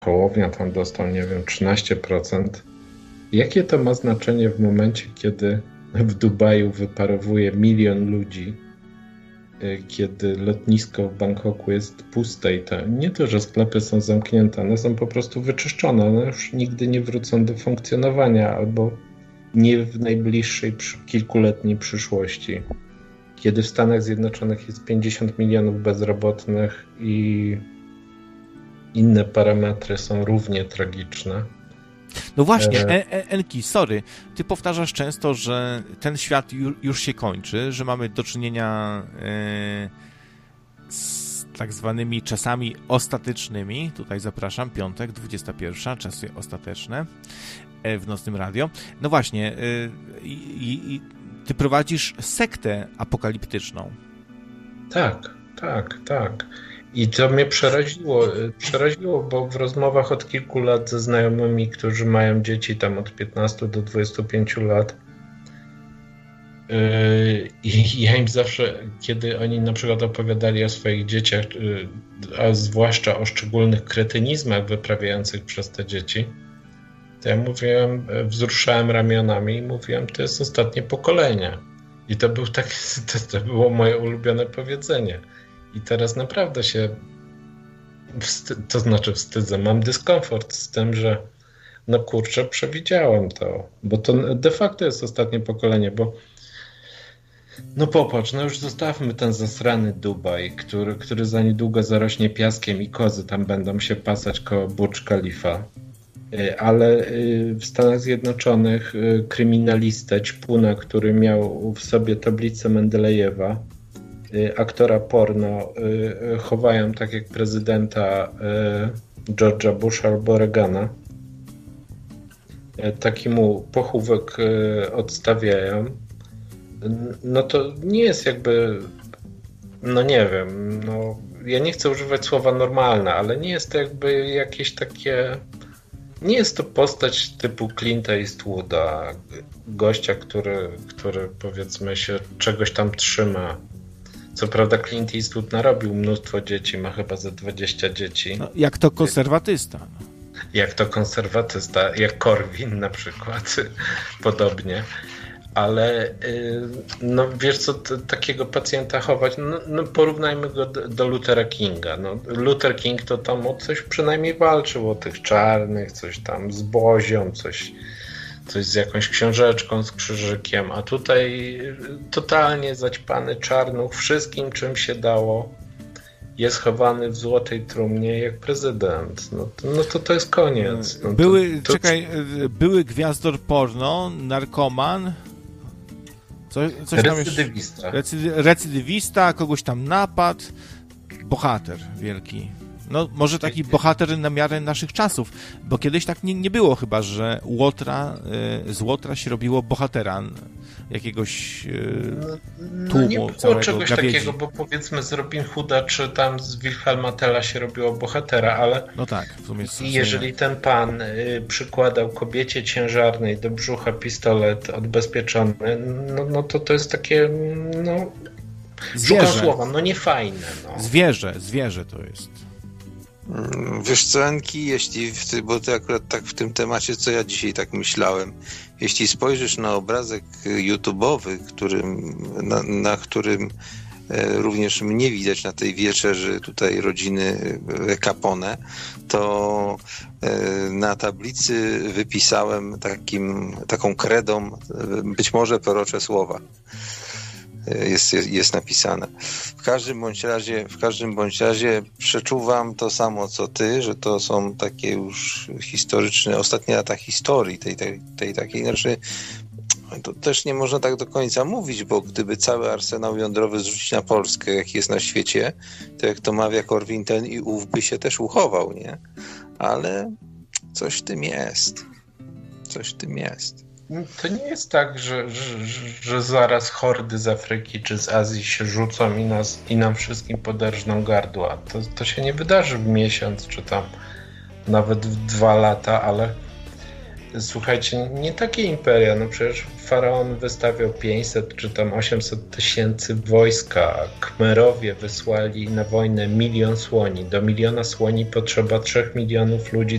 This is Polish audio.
Hołownia tam dostał, nie wiem, 13%. Jakie to ma znaczenie w momencie, kiedy w Dubaju wyparowuje 1 milion ludzi, kiedy lotnisko w Bangkoku jest puste i to nie to, że sklepy są zamknięte, one są po prostu wyczyszczone, one już nigdy nie wrócą do funkcjonowania albo nie w najbliższej kilkuletniej przyszłości. Kiedy w Stanach Zjednoczonych jest 50 milionów bezrobotnych i inne parametry są równie tragiczne. No właśnie, Enki, sorry, ty powtarzasz często, że ten świat już się kończy, że mamy do czynienia z tak zwanymi czasami ostatecznymi. Tutaj zapraszam, piątek, 21, czasy ostateczne w Nocnym Radio. No właśnie, ty prowadzisz sektę apokaliptyczną. Tak. I to mnie przeraziło, bo w rozmowach od kilku lat ze znajomymi, którzy mają dzieci tam od 15 do 25 lat, i ja im zawsze, kiedy oni na przykład opowiadali o swoich dzieciach, a zwłaszcza o szczególnych kretynizmach wyprawiających przez te dzieci, to ja mówiłem, wzruszałem ramionami i mówiłem, to jest ostatnie pokolenie. I to było moje ulubione powiedzenie. I teraz naprawdę się wstydzę, mam dyskomfort z tym, że no kurczę, przewidziałem to, bo to de facto jest ostatnie pokolenie, bo no popatrz, no już zostawmy ten zasrany Dubaj, który za niedługo zarośnie piaskiem i kozy tam będą się pasać koło Burcz Khalifa. Ale w Stanach Zjednoczonych kryminalistę ćpuna, który miał w sobie tablicę Mendelejewa, aktora porno, chowają tak jak prezydenta George'a Busha albo Reagana. Taki mu pochówek odstawiają. No to nie jest jakby, no nie wiem, no ja nie chcę używać słowa normalne, ale nie jest to jakby jakieś takie, nie jest to postać typu Clint'a Eastwooda, gościa, który powiedzmy się czegoś tam trzyma. Co prawda Clint Eastwood narobił mnóstwo dzieci, ma chyba ze 20 dzieci. No, jak to konserwatysta. No. Jak to konserwatysta, jak Korwin na przykład, podobnie. Ale no wiesz co, takiego pacjenta chować, no porównajmy go do Luthera Kinga. No, Luther King to tam o coś przynajmniej walczył, o tych czarnych, coś tam z bozią, coś z jakąś książeczką z krzyżykiem, a tutaj totalnie zaćpany czarnuch wszystkim, czym się dało, jest chowany w złotej trumnie jak prezydent. No to jest koniec. No były gwiazdor porno, narkoman, coś recydywista. Tam recydywista, kogoś tam napadł, bohater wielki. No może taki bohater na miarę naszych czasów, bo kiedyś tak nie było chyba, że z Łotra się robiło bohatera jakiegoś tłumu. Nie było czegoś takiego, bo powiedzmy z Robin Hooda czy tam z Wilhelma Tella się robiło bohatera, ale no tak, w sumie jeżeli ten pan przykładał kobiecie ciężarnej do brzucha pistolet odbezpieczony, no to jest takie, no szukam słowa, no niefajne. No. Zwierzę to jest. Wiesz co, Enki, bo ty akurat tak w tym temacie, co ja dzisiaj tak myślałem, jeśli spojrzysz na obrazek YouTube'owy, na którym również mnie widać na tej wieczerzy tutaj rodziny Capone, to na tablicy wypisałem taką kredą być może prorocze słowa. Jest napisane. W każdym bądź razie przeczuwam to samo co ty, że to są takie już historyczne, ostatnie lata historii tej takiej, znaczy to też nie można tak do końca mówić, bo gdyby cały arsenał jądrowy zrzucić na Polskę, jaki jest na świecie, to jak to mawia Korwin, ten i ów by się też uchował, nie? Ale coś w tym jest. To nie jest tak, że zaraz hordy z Afryki czy z Azji się rzucą i nam wszystkim poderżną gardła. To się nie wydarzy w miesiąc, czy tam nawet w 2 lata, ale słuchajcie, nie takie imperia, no przecież faraon wystawiał 500 czy tam 800 tysięcy wojska, Kmerowie wysłali na wojnę 1 000 000 słoni, do 1 000 000 słoni potrzeba 3 milionów ludzi